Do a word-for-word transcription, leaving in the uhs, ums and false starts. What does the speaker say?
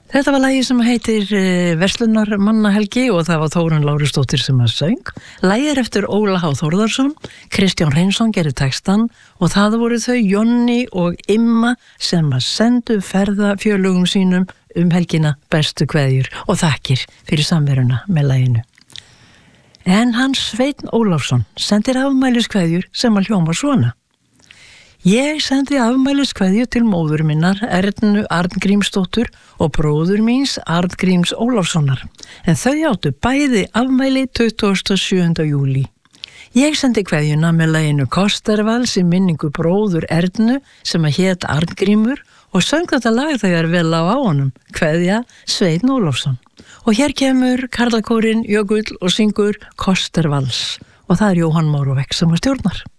Þetta var lagið sem heitir uh, Verslunarmannahelgi og það var Þórunn Lárusdóttir sem að söng. Lagið er eftir Óla H. Þórðarsson, Kristján Hreinsson gerir textan og það voru þau Jonni og Imma sem að sendu ferðafjölugum sínum um helgina bestu kveðjur og þakkir fyrir samveruna með laginu. En hann Sveinn Ólafsson sendir afmæliskveðjur sem að hljóma svona. Ég sendi afmæliskveðju til móður minnar Ernu Arngrímsdóttur og bróður míns Arngríms Ólafssonar, en þau áttu bæði afmæli tuttugasta og sjöunda júlí. Ég sendi kveðjuna með laginu Kostervals í minningu bróður Ernu sem að hét Arngrímur og söng þetta lag þegar vel á á honum, kveðja Sveinn Ólafsson. Og hér kemur karlakórinn Jökull og syngur Kostervals og það er Jóhann Mórovec sem að stjórnar.